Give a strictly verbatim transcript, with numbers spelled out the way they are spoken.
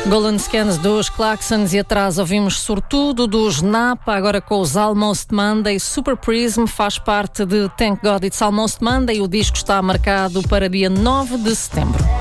Golden Scans dos Klaxons e atrás ouvimos Sortudo dos Napa, agora com os Almost Monday. Super Prism faz parte de Thank God It's Almost Monday. O disco está marcado para dia nove de setembro.